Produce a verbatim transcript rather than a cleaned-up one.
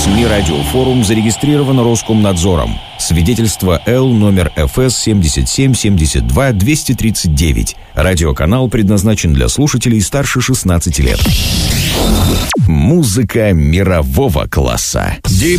СМИ «Радиофорум» зарегистрирован Роскомнадзором. Свидетельство Л номер эф эс семьдесят семь семьдесят два двести тридцать девять. Радиоканал предназначен для слушателей старше шестнадцати лет. Музыка мирового класса.